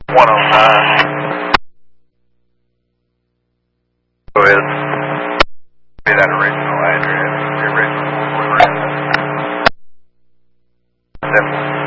109. Go ahead. Be that original address, the original 7.